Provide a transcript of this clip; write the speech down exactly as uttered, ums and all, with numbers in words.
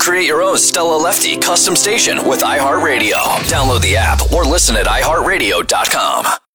create your own Stella Lefty custom station with iHeartRadio. Download the app or listen at i heart radio dot com.